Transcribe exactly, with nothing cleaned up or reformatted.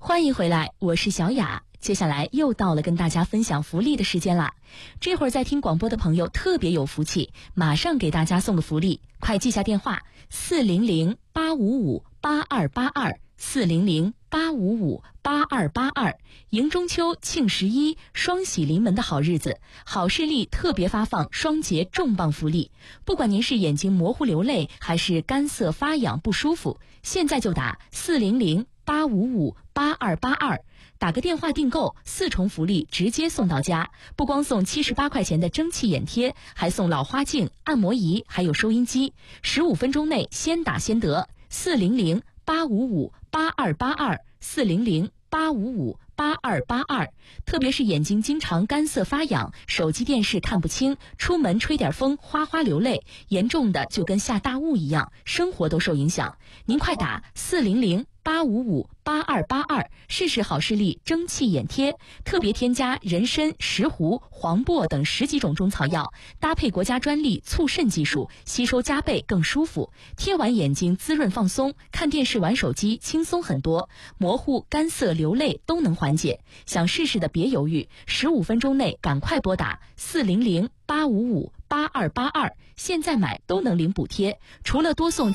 欢迎回来，我是小雅。接下来又到了跟大家分享福利的时间啦。这会儿在听广播的朋友特别有福气，马上给大家送个福利，快记下电话四零零八五五八二八二四零零八五五八二八二。迎中秋、庆十一，双喜临门的好日子，好视力特别发放双节重磅福利。不管您是眼睛模糊流泪，还是干涩发痒不舒服，现在就打四零零八五五八二八二，打个电话订购，四重福利直接送到家。不光送七十八块钱的蒸汽眼贴，还送老花镜、按摩仪，还有收音机。十五分钟内先打先得，四零零八五五八二八二四零零八五五八二八二。特别是眼睛经常干涩发痒，手机电视看不清，出门吹点风哗哗流泪，严重的就跟下大雾一样，生活都受影响。您快打四零零八五五八二八二，试试好视力蒸汽眼贴，特别添加人参、石斛、黄柏等十几种中草药，搭配国家专利促渗技术，吸收加倍更舒服。贴完眼睛滋润放松，看电视玩手机轻松很多，模糊、干涩、流泪都能缓解。想试试的别犹豫，十五分钟内赶快拨打四零零八五五八二八二，现在买都能领补贴，除了多送